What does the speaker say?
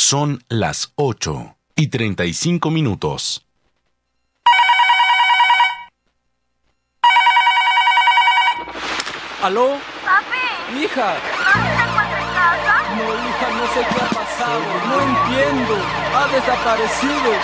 Son las 8:35. ¿Aló? Papi. Hija. ¿No se encuentra en casa? No, hija, no sé qué ha pasado. No entiendo. Ha desaparecido.